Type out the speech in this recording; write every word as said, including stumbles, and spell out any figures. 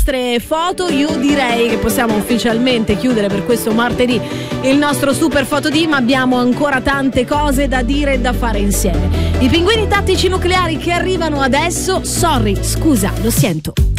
vostre foto, io direi che possiamo ufficialmente chiudere per questo martedì il nostro super fotodì, ma abbiamo ancora tante cose da dire e da fare insieme. I pinguini tattici nucleari che arrivano adesso. Sorry, scusa, lo sento.